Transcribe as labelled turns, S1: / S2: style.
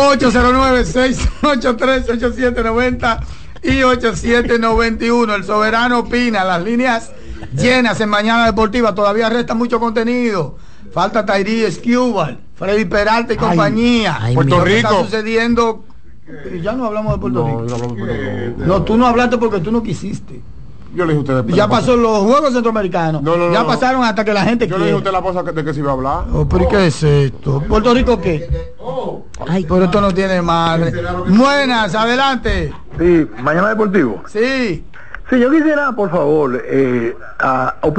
S1: 809-683-8790 y 8791. El Soberano opina. Las líneas llenas en Mañana Deportiva. Todavía resta mucho contenido. Falta Tairí Escobar, Freddy Peralta y compañía.
S2: Puerto Rico.
S1: Está sucediendo. Ya no hablamos de Puerto Rico. No, tú no hablaste porque tú no quisiste.
S2: Yo le dije a usted.
S1: Ya pasó los Juegos Centroamericanos. Ya pasaron hasta que la gente
S2: Yo le dije a usted la cosa de que se iba a hablar.
S1: ¿Pero qué es esto? ¿Puerto Rico qué? Ay, pero esto no tiene madre. Buenas, adelante.
S3: Sí, Mañana Deportivo.
S1: Sí.
S3: Sí, yo quisiera, por favor,